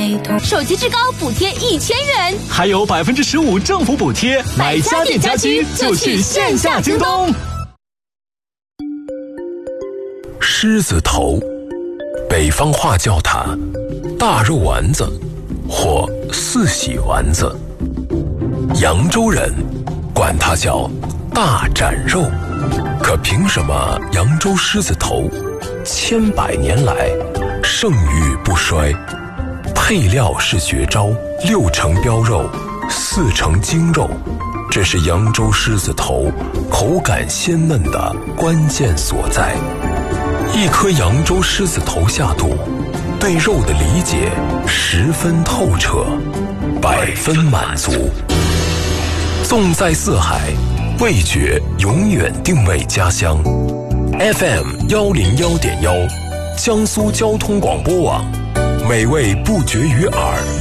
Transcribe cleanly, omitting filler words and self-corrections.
美图，手机至高补贴1000元， 还有15%政府补贴，买家电家居就去线下京东。 狮子头，北方话叫它大肉丸子或四喜丸子，扬州人管它叫大斩肉。可凭什么扬州狮子头千百年来盛誉不衰？配料是绝招，6成膘肉，4成精肉，这是扬州狮子头口感鲜嫩的关键所在。一颗扬州狮子头下肚，对肉的理解十分透彻，100分满足。纵在四海，味觉永远定位家乡。FM 101.1，江苏交通广播网，美味不绝于耳。